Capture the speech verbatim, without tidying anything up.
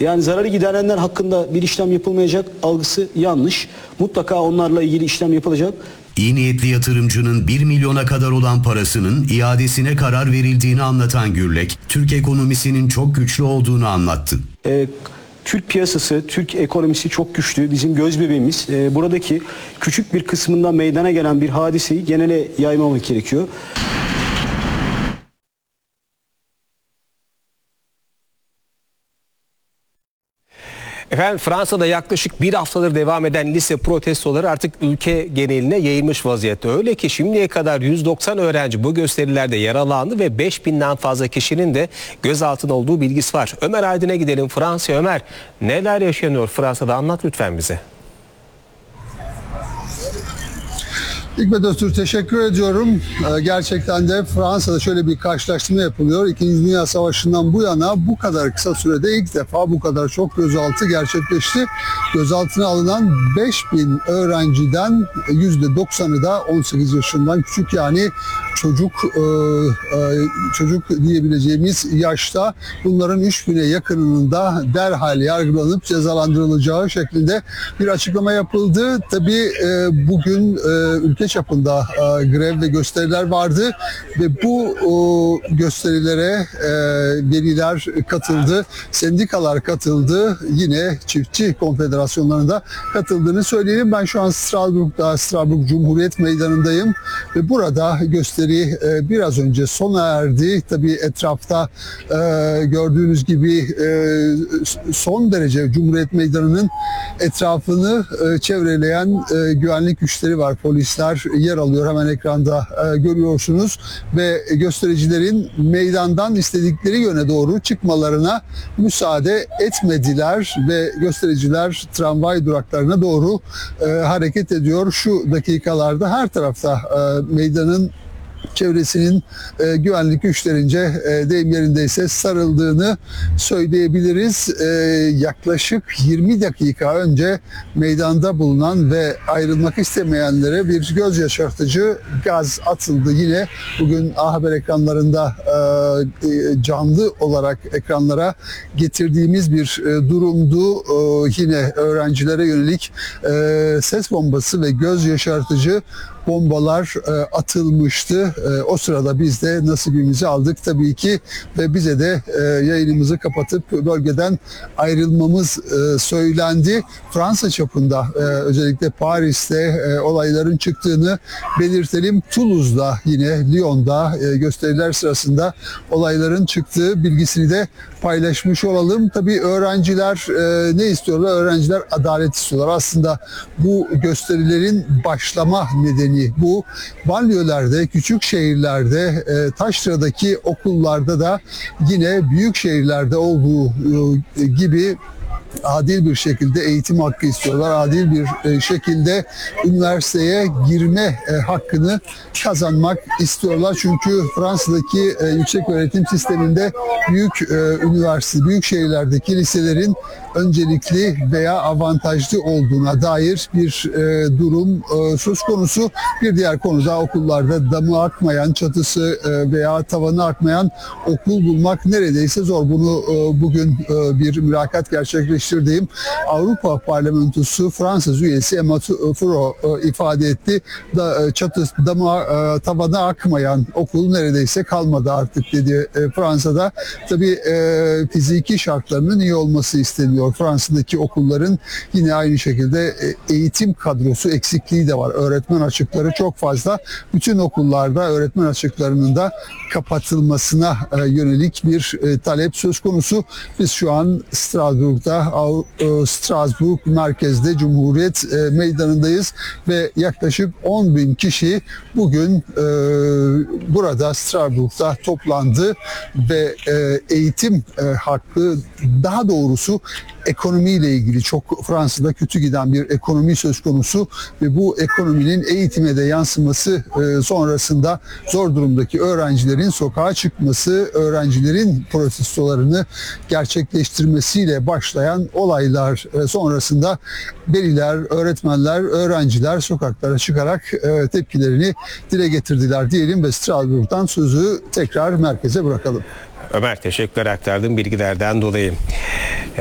Yani zararı giderenler hakkında bir işlem yapılmayacak algısı yanlış. Mutlaka onlarla ilgili işlem yapılacak. İyi niyetli yatırımcının bir milyona kadar olan parasının iadesine karar verildiğini anlatan Gürlek, Türk ekonomisinin çok güçlü olduğunu anlattı. Ee, Türk piyasası, Türk ekonomisi çok güçlü. Bizim göz bebeğimiz. Ee, buradaki küçük bir kısmından meydana gelen bir hadiseyi genele yaymamak gerekiyor. Efendim, Fransa'da yaklaşık bir haftadır devam eden lise protestoları artık ülke geneline yayılmış vaziyette. Öyle ki şimdiye kadar yüz doksan öğrenci bu gösterilerde yaralandı ve beş binden fazla kişinin de gözaltına olduğu bilgisi var. Ömer Aydın'a gidelim. Fransa. Ömer, neler yaşanıyor Fransa'da, anlat lütfen bize. Hikmet Öztürk, teşekkür ediyorum. Ee, gerçekten de Fransa'da şöyle bir karşılaştırma yapılıyor. İkinci Dünya Savaşı'ndan bu yana bu kadar kısa sürede ilk defa bu kadar çok gözaltı gerçekleşti. Gözaltına alınan beş bin öğrenciden yüzde doksanı da on sekiz yaşından küçük, yani çocuk e, e, çocuk diyebileceğimiz yaşta. Bunların üç bine yakınının da derhal yargılanıp cezalandırılacağı şeklinde bir açıklama yapıldı. Tabii e, bugün e, ülke çapında e, grev ve gösteriler vardı ve bu e, gösterilere e, veliler katıldı, sendikalar katıldı, yine çiftçi konfederasyonlarında katıldığını söyleyelim. Ben şu an Strasbourg'da, Strasbourg Cumhuriyet Meydanı'ndayım ve burada gösteri e, biraz önce sona erdi. Tabii etrafta e, gördüğünüz gibi e, son derece Cumhuriyet Meydanı'nın etrafını e, çevreleyen e, güvenlik güçleri var, polisler yer alıyor, hemen ekranda e, görüyorsunuz ve göstericilerin meydandan istedikleri yöne doğru çıkmalarına müsaade etmediler ve göstericiler tramvay duraklarına doğru e, hareket ediyor. Şu dakikalarda her tarafta e, meydanın çevresinin e, güvenlik güçlerince e, deyim yerindeyse sarıldığını söyleyebiliriz. E, yaklaşık yirmi dakika önce meydanda bulunan ve ayrılmak istemeyenlere bir göz yaşartıcı gaz atıldı. Yine bugün A Haber ekranlarında e, canlı olarak ekranlara getirdiğimiz bir e, durumdu. E, yine öğrencilere yönelik e, ses bombası ve göz yaşartıcı bombalar e, atılmıştı. E, o sırada biz de nasibimizi aldık tabii ki ve bize de e, yayınımızı kapatıp bölgeden ayrılmamız e, söylendi. Fransa çapında e, özellikle Paris'te e, olayların çıktığını belirtelim. Toulouse'da, yine Lyon'da e, gösteriler sırasında olayların çıktığı bilgisini de paylaşmış olalım. Tabii öğrenciler e, ne istiyorlar? Öğrenciler adalet istiyorlar. Aslında bu gösterilerin başlama nedeni bu. Banliyölerde, küçük şehirlerde, e, taşradaki okullarda da yine büyük şehirlerde olduğu e, gibi adil bir şekilde eğitim hakkı istiyorlar. Adil bir e, şekilde üniversiteye girme e, hakkını kazanmak istiyorlar. Çünkü Fransa'daki e, yüksek öğretim sisteminde büyük e, üniversite, büyük şehirlerdeki liselerin öncelikli veya avantajlı olduğuna dair bir e, durum e, söz konusu. Bir diğer konu da okullarda damı akmayan, çatısı e, veya tavanı akmayan okul bulmak neredeyse zor. Bunu e, bugün e, bir mülakat gerçekleştirdiğim Avrupa Parlamentosu Fransız üyesi Emma Furo e, ifade etti. Da, e, çatısı, damı, e, tavanı akmayan okul neredeyse kalmadı artık dedi e, Fransa'da. Tabii e, fiziki şartlarının iyi olması isteniyor. Fransa'daki okulların yine aynı şekilde eğitim kadrosu eksikliği de var. Öğretmen açıkları çok fazla. Bütün okullarda öğretmen açıklarının da kapatılmasına yönelik bir talep söz konusu. Biz şu an Strasbourg'da, Strasbourg merkezde Cumhuriyet Meydanı'ndayız ve yaklaşık on bin kişi bugün burada Strasbourg'da toplandı ve eğitim hakkı, daha doğrusu ekonomiyle ilgili çok Fransa'da kötü giden bir ekonomi söz konusu ve bu ekonominin eğitime de yansıması e, sonrasında zor durumdaki öğrencilerin sokağa çıkması, öğrencilerin protestolarını gerçekleştirmesiyle başlayan olaylar e, sonrasında veliler, öğretmenler, öğrenciler sokaklara çıkarak e, tepkilerini dile getirdiler diyelim ve Strasbourg'dan sözü tekrar merkeze bırakalım. Ömer, teşekkürler aktardığın bilgilerden dolayı.